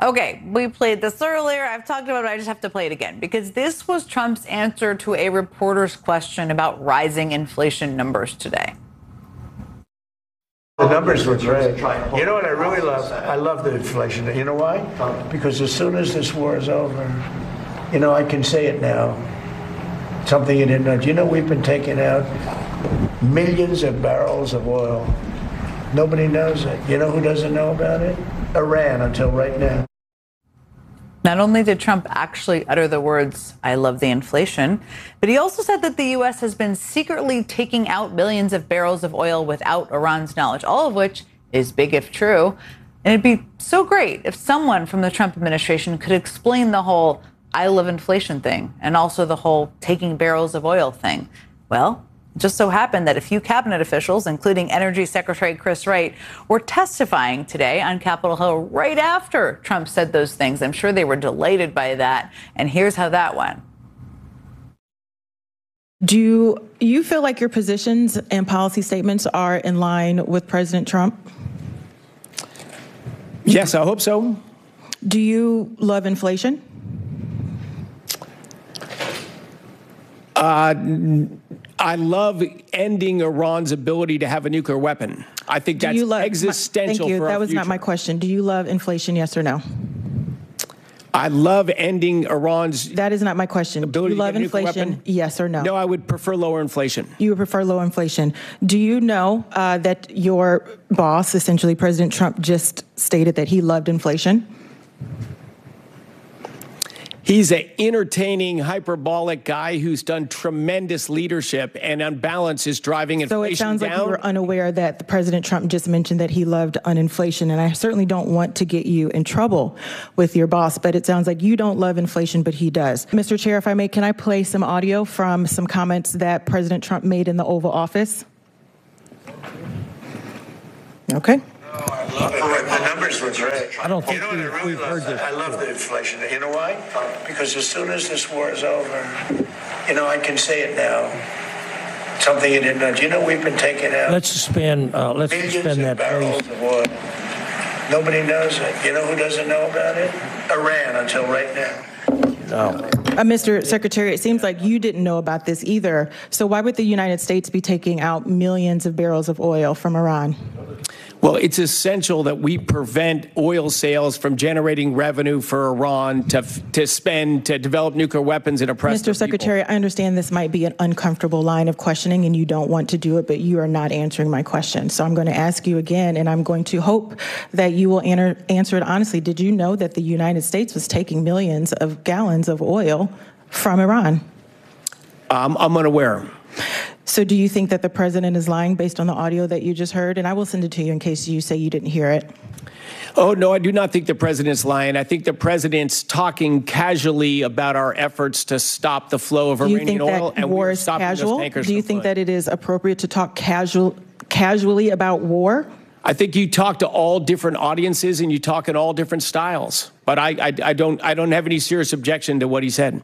Okay, we played this earlier. I've talked about it. I just have to play it again because this was Trump's answer to a reporter's question about rising inflation numbers today. The numbers were great. You know what I really love? I love the inflation. You know why? Because as soon as this war is over, you know, I can say it now. Something you didn't know. Do you know we've been taking out millions of barrels of oil? Nobody knows it. You know who doesn't know about it? Iran, until right now. Not only did Trump actually utter the words, "I love the inflation," but he also said that the U.S. has been secretly taking out millions of barrels of oil without Iran's knowledge, all of which is big if true. And it'd be so great if someone from the Trump administration could explain the whole "I love inflation" thing and also the whole taking barrels of oil thing. Well, it just so happened that a few cabinet officials, including Energy Secretary Chris Wright, were testifying today on Capitol Hill right after Trump said those things. I'm sure they were delighted by that. And here's how that went. Do you feel like your positions and policy statements are in line with President Trump? Yes, I hope so. Do you love inflation? I love ending Iran's ability to have a nuclear weapon. I think that's existential. Thank you. For that our was future. not my question. Do you love inflation, yes or no? I love ending Iran's. That is not my question. Do you love inflation, yes or no? No, I would prefer lower inflation. You would prefer low inflation. Do you know that your boss, essentially President Trump, just stated that he loved inflation? He's an entertaining, hyperbolic guy who's done tremendous leadership and on balance is driving inflation down. So it sounds like you were unaware that the President Trump just mentioned that he loved inflation, and I certainly don't want to get you in trouble with your boss, but it sounds like you don't love inflation, but he does. Mr. Chair, if I may, can I play some audio from some comments that President Trump made in the Oval Office? Okay. I love it. The numbers were great. I don't think we've heard this. I love the inflation. You know why? Because as soon as this war is over, you know, I can say it now. Something you didn't know. Do you know we've been taking out Let's suspend that, barrels please. of oil. Nobody knows it. You know who doesn't know about it? Iran, until right now. No. Mr. Secretary, it seems like you didn't know about this either. So why would the United States be taking out millions of barrels of oil from Iran? Well, it's essential that we prevent oil sales from generating revenue for Iran to spend to develop nuclear weapons and oppress Mr. Secretary, I understand this might be an uncomfortable line of questioning and you don't want to do it, but you are not answering my question. So I'm going to ask you again, and I'm going to hope that you will answer it honestly. Did you know that the United States was taking millions of gallons of oil from Iran? I'm unaware. So do you think that the president is lying based on the audio that you just heard? And I will send it to you in case you say you didn't hear it. Oh, no, I do not think the president's lying. I think the president's talking casually about our efforts to stop the flow of Iranian oil. And war is casual? Do you think that it is appropriate to talk casually about war? I think you talk to all different audiences and you talk in all different styles. But I don't have any serious objection to what he said.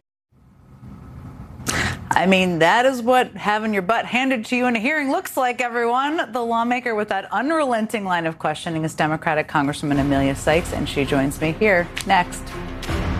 I mean, that is what having your butt handed to you in a hearing looks like, everyone. The lawmaker with that unrelenting line of questioning is Democratic Congresswoman Emilia Sykes, and she joins me here next.